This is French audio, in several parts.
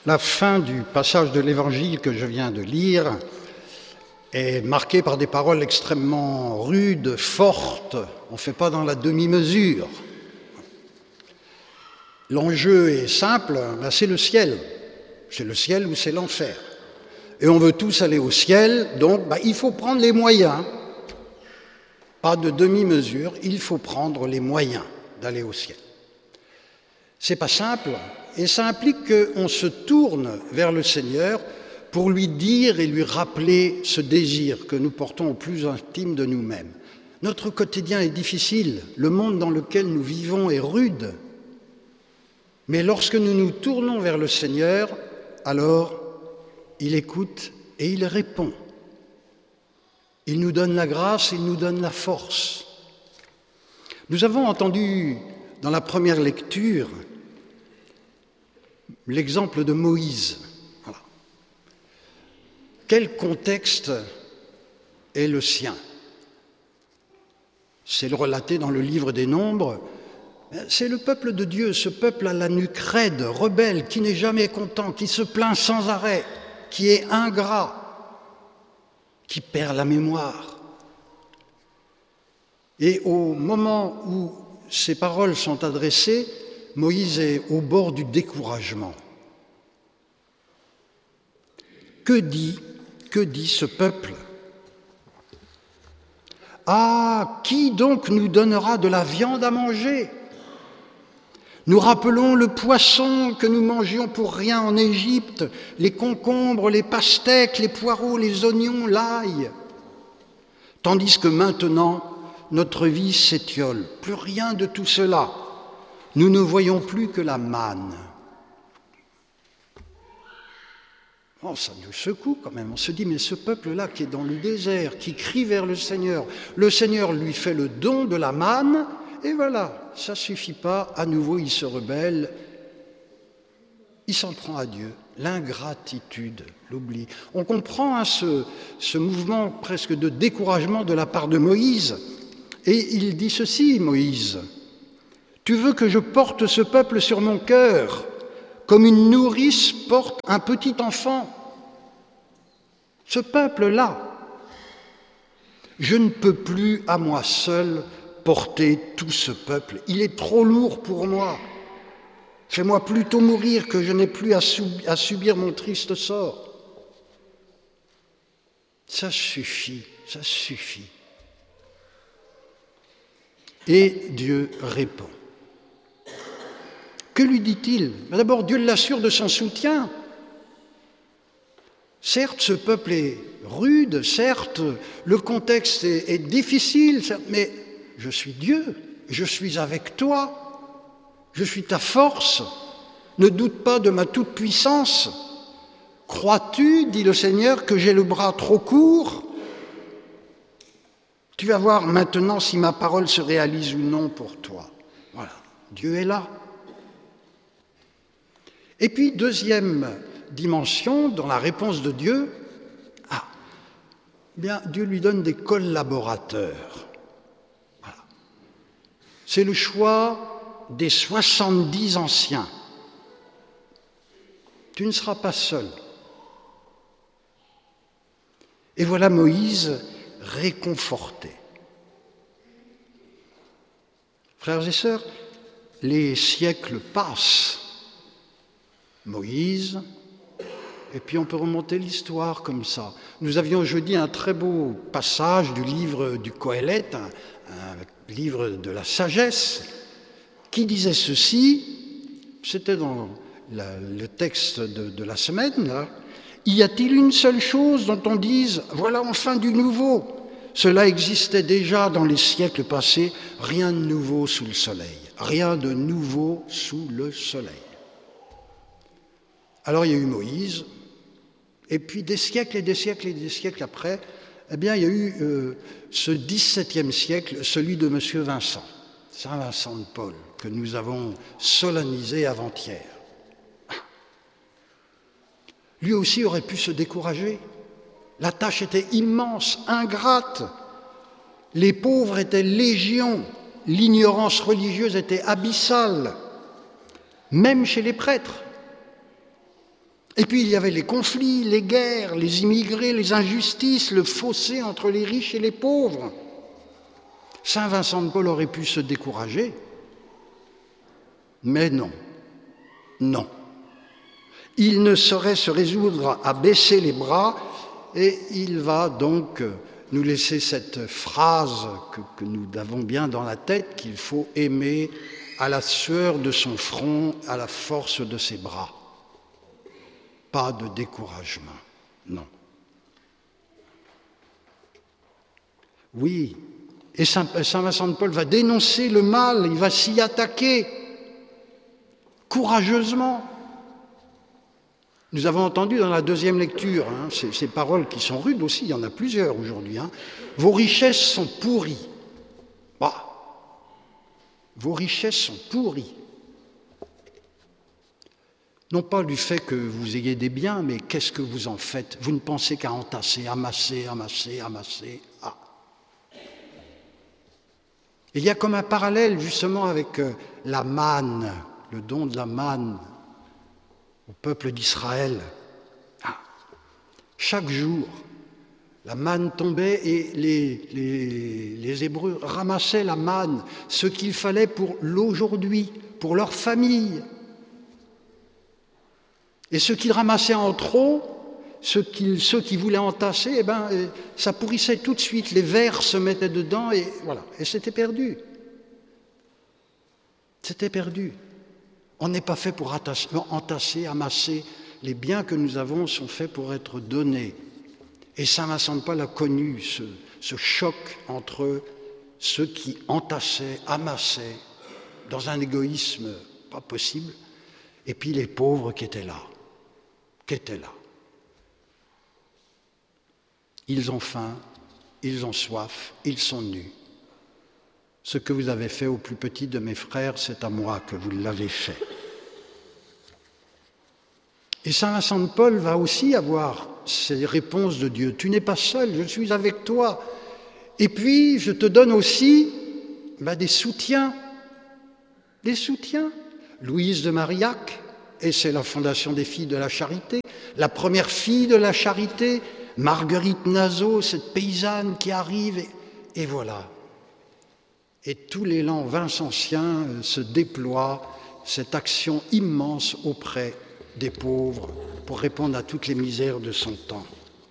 La fin du passage de l'Évangile que je viens de lire est marquée par des paroles extrêmement rudes, fortes. On ne fait pas dans la demi-mesure. L'enjeu est simple, c'est le ciel. C'est le ciel ou c'est l'enfer. Et on veut tous aller au ciel, donc il faut prendre les moyens. Pas de demi-mesure, il faut prendre les moyens d'aller au ciel. C'est pas simple, et ça implique qu'on se tourne vers le Seigneur pour lui dire et lui rappeler ce désir que nous portons au plus intime de nous-mêmes. Notre quotidien est difficile, le monde dans lequel nous vivons est rude, mais lorsque nous nous tournons vers le Seigneur, alors il écoute et il répond. Il nous donne la grâce, il nous donne la force. Nous avons entendu dans la première lecture l'exemple de Moïse. Voilà. Quel contexte est le sien? C'est le relaté dans le livre des Nombres. C'est le peuple de Dieu, ce peuple à la nuque raide, rebelle, qui n'est jamais content, qui se plaint sans arrêt, qui est ingrat, qui perd la mémoire. Et au moment où ces paroles sont adressées, Moïse est au bord du découragement. Que dit ce peuple? Ah, qui donc nous donnera de la viande à manger? Nous rappelons le poisson que nous mangions pour rien en Égypte, les concombres, les pastèques, les poireaux, les oignons, l'ail. Tandis que maintenant, notre vie s'étiole. Plus rien de tout cela. Nous ne voyons plus que la manne. Oh, ça nous secoue quand même. On se dit, mais ce peuple-là qui est dans le désert, qui crie vers le Seigneur lui fait le don de la manne, et voilà, ça ne suffit pas. À nouveau, il se rebelle. Il s'en prend à Dieu. L'ingratitude, l'oubli. On comprend ce mouvement presque de découragement de la part de Moïse. Et il dit ceci, Moïse. Tu veux que je porte ce peuple sur mon cœur, comme une nourrice porte un petit enfant. Ce peuple-là, je ne peux plus à moi seul porter tout ce peuple. Il est trop lourd pour moi. Fais-moi plutôt mourir que je n'ai plus à subir mon triste sort. Ça suffit, ça suffit. Et Dieu répond. Que lui dit-il? D'abord, Dieu l'assure de son soutien. Certes, ce peuple est rude, certes, le contexte est difficile, certes, mais je suis Dieu, je suis avec toi, je suis ta force. Ne doute pas de ma toute-puissance. Crois-tu, dit le Seigneur, que j'ai le bras trop court? Tu vas voir maintenant si ma parole se réalise ou non pour toi. Voilà, Dieu est là. Et puis, deuxième dimension, dans la réponse de Dieu, Dieu lui donne des collaborateurs. Voilà. C'est le choix des 70 anciens. Tu ne seras pas seul. Et voilà Moïse réconforté. Frères et sœurs, les siècles passent. Moïse, et puis on peut remonter l'histoire comme ça. Nous avions jeudi un très beau passage du livre du Qoéleth, un livre de la sagesse, qui disait ceci, c'était dans le texte de la semaine, là. Y a-t-il une seule chose dont on dise « voilà enfin du nouveau » Cela existait déjà dans les siècles passés, rien de nouveau sous le soleil. Rien de nouveau sous le soleil. Alors il y a eu Moïse, et puis des siècles et des siècles et des siècles après, il y a eu ce XVIIe siècle, celui de M. Vincent, Saint Vincent de Paul, que nous avons solennisé avant-hier. Lui aussi aurait pu se décourager. La tâche était immense, ingrate. Les pauvres étaient légion, l'ignorance religieuse était abyssale, même chez les prêtres. Et puis il y avait les conflits, les guerres, les immigrés, les injustices, le fossé entre les riches et les pauvres. Saint Vincent de Paul aurait pu se décourager, mais non, non. Il ne saurait se résoudre à baisser les bras et il va donc nous laisser cette phrase que nous avons bien dans la tête, qu'il faut aimer à la sueur de son front, à la force de ses bras. Pas de découragement, non. Oui, et Saint Vincent de Paul va dénoncer le mal, il va s'y attaquer courageusement. Nous avons entendu dans la deuxième lecture, ces paroles qui sont rudes aussi, il y en a plusieurs aujourd'hui. Vos richesses sont pourries. Bah, vos richesses sont pourries. Non pas du fait que vous ayez des biens, mais qu'est-ce que vous en faites? Vous ne pensez qu'à entasser, amasser, amasser, amasser. Ah. Il y a comme un parallèle justement avec la manne, le don de la manne au peuple d'Israël. Ah. Chaque jour, la manne tombait et les Hébreux ramassaient la manne, ce qu'il fallait pour l'aujourd'hui, pour leur famille. Et ce qu'ils ramassaient en trop, ceux qui voulaient entasser, ça pourrissait tout de suite. Les vers se mettaient dedans et voilà. Et c'était perdu. C'était perdu. On n'est pas fait pour entasser, amasser. Les biens que nous avons sont faits pour être donnés. Et Saint Vincent de Paul a connu ce choc entre ceux qui entassaient, amassaient, dans un égoïsme pas possible, et puis les pauvres qui étaient là. Ils ont faim, ils ont soif, ils sont nus. Ce que vous avez fait au plus petit de mes frères, c'est à moi que vous l'avez fait. Et Saint Vincent de Paul va aussi avoir ces réponses de Dieu. Tu n'es pas seul, je suis avec toi. Et puis, je te donne aussi des soutiens. Des soutiens. Louise de Marillac, et c'est la Fondation des Filles de la Charité, la première fille de la Charité, Marguerite Nazeau, cette paysanne qui arrive, et voilà. Et tout l'élan vincentien se déploie, cette action immense auprès des pauvres pour répondre à toutes les misères de son temps.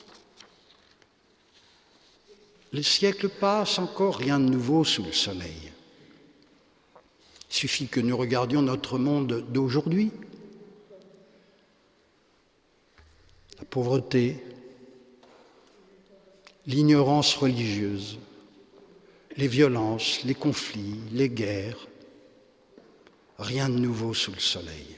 Les siècles passent, encore rien de nouveau sous le soleil. Il suffit que nous regardions notre monde d'aujourd'hui. La pauvreté, l'ignorance religieuse, les violences, les conflits, les guerres, rien de nouveau sous le soleil.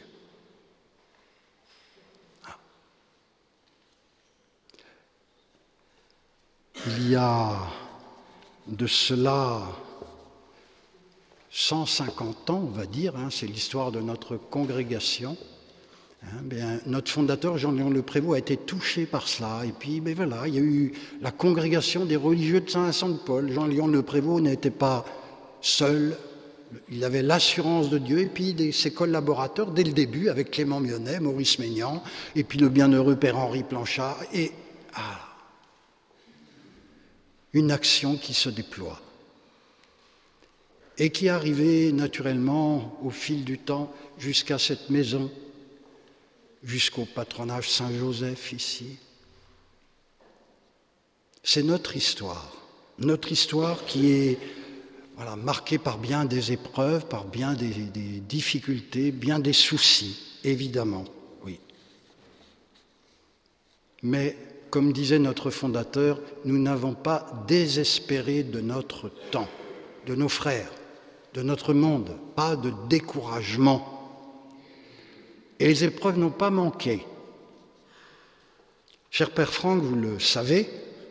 Il y a de cela 150 ans, on va dire, c'est l'histoire de notre congrégation. Notre fondateur, Jean-Léon Le Prévost, a été touché par cela. Et puis, voilà, il y a eu la congrégation des religieux de Saint-Vincent de Paul. Jean-Léon Le Prévost n'était pas seul. Il avait l'assurance de Dieu et puis ses collaborateurs dès le début, avec Clément Mionnet, Maurice Maignan, et puis le bienheureux Père Henri Planchard. Et une action qui se déploie et qui est arrivée naturellement au fil du temps jusqu'à cette maison, jusqu'au patronage Saint-Joseph ici. C'est notre histoire qui est marquée par bien des épreuves, par bien des difficultés, bien des soucis, évidemment, oui. Mais, comme disait notre fondateur, nous n'avons pas désespéré de notre temps, de nos frères, de notre monde, pas de découragement. Et les épreuves n'ont pas manqué. Cher Père Franck, vous le savez,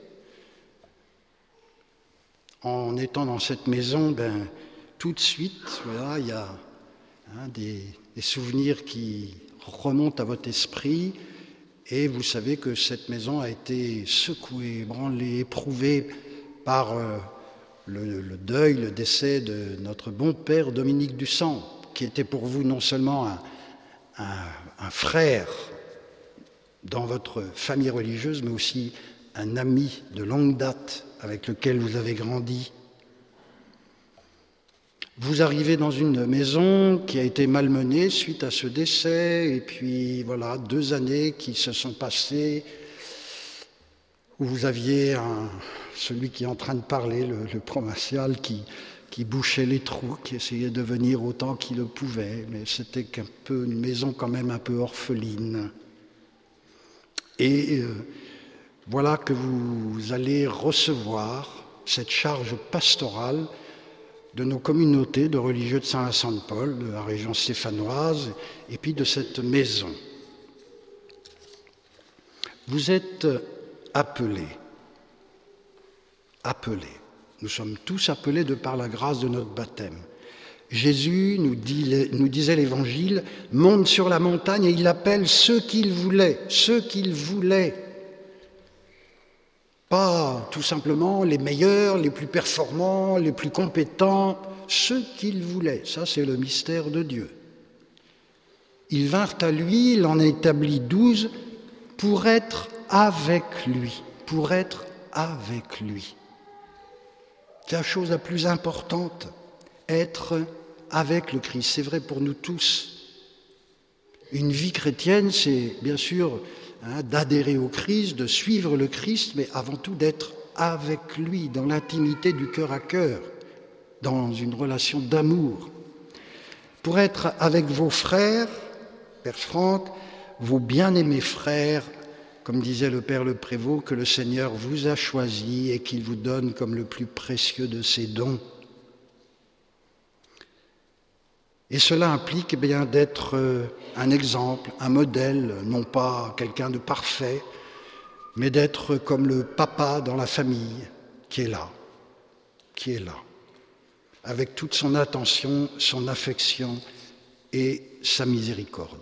en étant dans cette maison, tout de suite, il y a des souvenirs qui remontent à votre esprit, et vous savez que cette maison a été secouée, ébranlée, éprouvée par le deuil, le décès de notre bon père Dominique Dussant, qui était pour vous non seulement un frère dans votre famille religieuse, mais aussi un ami de longue date avec lequel vous avez grandi. Vous arrivez dans une maison qui a été malmenée suite à ce décès, et puis voilà, 2 années qui se sont passées où vous aviez celui qui est en train de parler, le provincial, qui bouchait les trous, qui essayait de venir autant qu'il le pouvait, mais c'était une maison quand même un peu orpheline. Et voilà que vous allez recevoir cette charge pastorale de nos communautés de religieux de Saint-Vincent-de-Paul, de la région stéphanoise, et puis de cette maison. Vous êtes appelés. Nous sommes tous appelés de par la grâce de notre baptême. Jésus, nous disait l'Évangile, monte sur la montagne et il appelle ceux qu'il voulait. Pas tout simplement les meilleurs, les plus performants, les plus compétents, ceux qu'il voulait. Ça, c'est le mystère de Dieu. Ils vinrent à lui, il en a établi 12 pour être avec lui. C'est la chose la plus importante, être avec le Christ. C'est vrai pour nous tous. Une vie chrétienne, c'est bien sûr d'adhérer au Christ, de suivre le Christ, mais avant tout d'être avec lui, dans l'intimité du cœur à cœur, dans une relation d'amour. Pour être avec vos frères, Père Franck, vos bien-aimés frères, comme disait le Père Le Prévost, que le Seigneur vous a choisis et qu'il vous donne comme le plus précieux de ses dons. Et cela implique bien d'être un exemple, un modèle, non pas quelqu'un de parfait, mais d'être comme le papa dans la famille qui est là, avec toute son attention, son affection et sa miséricorde.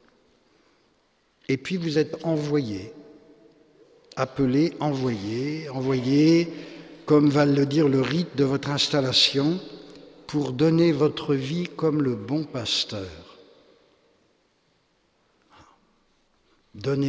Et puis vous êtes envoyés, appelés, envoyés, comme va le dire le rite de votre installation, pour donner votre vie comme le bon pasteur. Donner